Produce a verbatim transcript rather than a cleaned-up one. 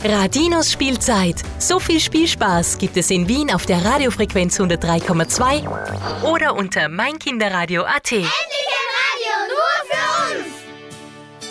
Radinos Spielzeit. So viel Spielspaß gibt es in Wien auf der Radiofrequenz hundertdrei Komma zwei oder unter mein kinderradio punkt a t.